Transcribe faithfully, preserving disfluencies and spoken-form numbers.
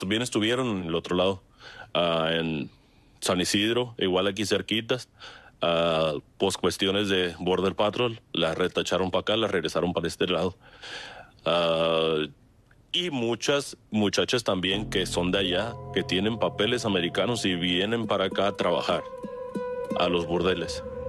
también estuvieron en el otro lado, uh, en San Isidro, igual aquí cerquitas. Uh, pues cuestiones de Border Patrol, las retacharon para acá, las regresaron para este lado. Uh, y muchas muchachas también que son de allá, que tienen papeles americanos y vienen para acá a trabajar a los burdeles.